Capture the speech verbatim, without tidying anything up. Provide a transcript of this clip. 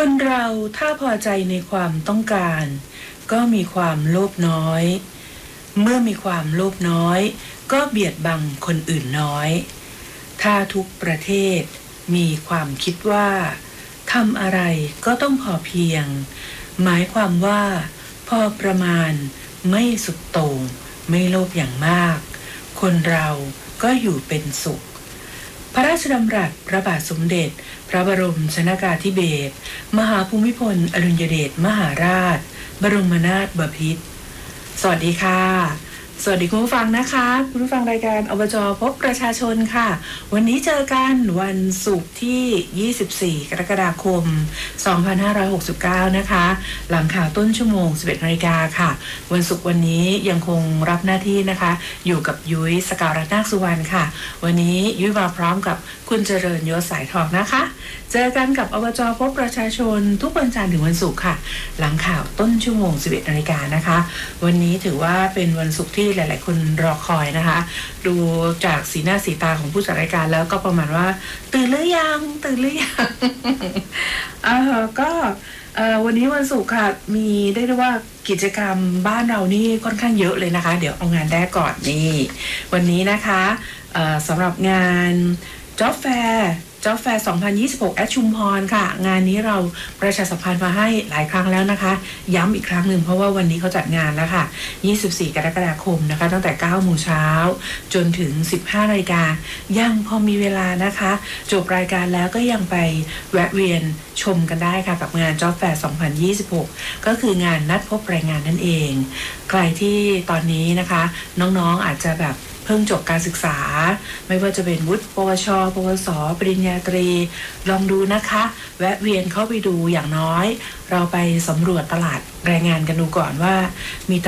คนเราถ้าพอใจในความต้องการก็มีความโลภน้อยเมื่อมีความโลภน้อยก็เบียดบังคนอื่นน้อยถ้าทุกประเทศมีความคิดว่าทำอะไรก็ต้องพอเพียงหมายความว่าพอประมาณไม่สุดโต่งไม่โลภอย่างมากคนเราก็อยู่เป็นสุขพระราชดำรัสพระบาทสมเด็จพระบรมชนกาธิเบศรมหาภูมิพลอดุลยเดชมหาราชบรมนาถบพิตรสวัสดีค่ะสวัสดีคุณผู้ฟังนะคะคุณผู้ฟังรายการอบจ.พบประชาชนค่ะวันนี้เจอกันวันศุกร์ที่ยี่สิบสี่กรกฎาคมสองพันห้าร้อยหกสิบเก้านะคะหลังข่าวต้นชั่วโมง สิบเอ็ดนาฬิกาค่ะวันศุกร์วันนี้ยังคงรับหน้าที่นะคะอยู่กับยุ้ยสกาวรัตน์นาคสุวรรณค่ะวันนี้ยุ้ยมาพร้อมกับคุณเจริญยศสายทองนะคะเจอกันกับอบจ.พบประชาชนทุกวันจันทร์ถึงวันศุกร์ค่ะหลังข่าวต้นชั่วโมง สิบเอ็ดนาฬิกานะคะวันนี้ถือว่าเป็นวันศุกร์ที่หลายๆคนรอคอยนะคะดูจากสีหน้าสีตาของผู้จัดรายการแล้วก็ประมาณว่าตื่นหรือยังตื่นหรือยัง เออก็เอ่อวันนี้วันศุกร์ค่ะมีได้เรียกว่ากิจกรรมบ้านเรานี่ค่อนข้างเยอะเลยนะคะเดี๋ยวเอางานแรกก่อนนี่วันนี้นะคะเอ่อสำหรับงาน Job Fair Job Fair สองพันยี่สิบหก แอดชุมพรค่ะงานนี้เราประชาสัมพันธ์มาให้หลายครั้งแล้วนะคะย้ำอีกครั้งหนึ่งเพราะว่าวันนี้เขาจัดงานแล้วค่ะยี่สิบสี่กรกฎาคมนะคะตั้งแต่เก้าโมงเช้าจนถึงสิบห้านาฬิกายังพอมีเวลานะคะจบรายการแล้วก็ยังไปแวะเวียนชมกันได้ค่ะกับงาน Job Fair สองพันยี่สิบหกก็คืองานนัดพบแรงงานนั่นเองใครที่ตอนนี้นะคะน้องๆอาจจะแบบเพิ่งจบการศึกษาไม่ว่าจะเป็นวุฒิปวชปวสปริญญาตรีลองดูนะคะแวะเวียนเข้าไปดูอย่างน้อยเราไปสำรวจตลาดแรงงานกันดูก่อนว่ามี